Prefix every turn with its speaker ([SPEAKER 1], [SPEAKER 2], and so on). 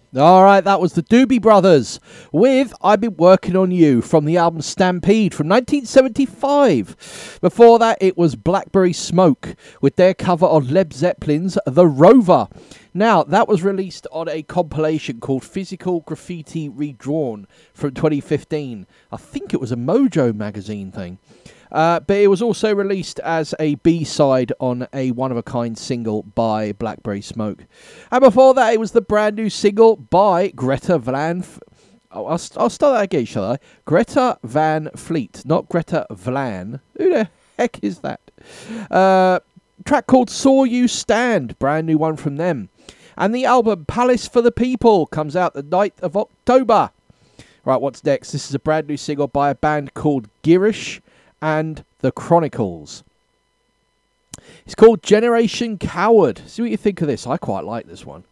[SPEAKER 1] All right, that was the Doobie Brothers with I've Been Working on You from the album Stampede from 1975. Before that, it was Blackberry Smoke with their cover of Led Zeppelin's The Rover. Now, that was released on a compilation called Physical Graffiti Redrawn from 2015. I think it was a Mojo magazine thing. But it was also released as a B-side on a one-of-a-kind single by Blackberry Smoke. And before that, it was the brand new single by Greta Van... I'll start that again, shall I? Greta Van Fleet, not Greta Vlan. Who the heck is that? Track called Saw You Stand, brand new one from them. And the album Palace for the People comes out the 9th of October. Right, what's next? This is a brand new single by a band called Girish and the Chronicles. It's called Generation Coward. See what you think of this. I quite like this one.